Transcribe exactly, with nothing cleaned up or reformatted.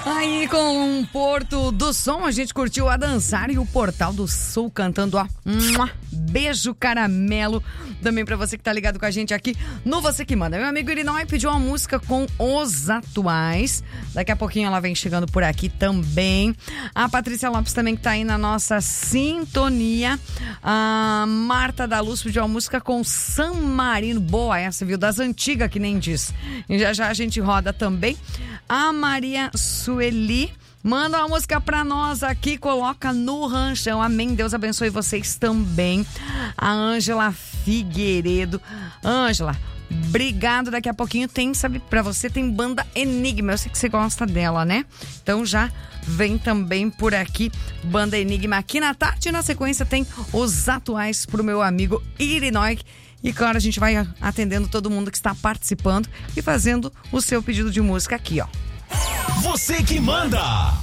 Aí com o Porto do Som, a gente curtiu a Dançar e o Portal do Sul cantando, ó, beijo caramelo, também pra você que tá ligado com a gente aqui no Você Que Manda. Meu amigo Irinói pediu uma música com os atuais, daqui a pouquinho ela vem chegando por aqui também. A Patrícia Lopes também que tá aí na nossa sintonia. A Marta da Luz pediu uma música com San Marino, boa essa, viu, das antigas que nem diz. E já já a gente roda também. A Maria Sueli manda uma música pra nós aqui, coloca no ranchão, amém, Deus abençoe vocês também. A Ângela Figueiredo, Ângela, obrigado, daqui a pouquinho tem, sabe, pra você tem banda Enigma, eu sei que você gosta dela, né? Então já vem também por aqui banda Enigma aqui na tarde, e na sequência tem os atuais pro meu amigo Irinói. E claro, a gente vai atendendo todo mundo que está participando e fazendo o seu pedido de música aqui, ó. Você que manda!